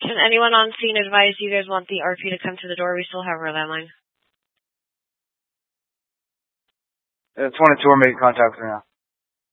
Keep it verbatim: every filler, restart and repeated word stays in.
Can anyone on scene advise you guys want the R P to come to the door? We still have our landline. Uh, twenty-two are making contact right now.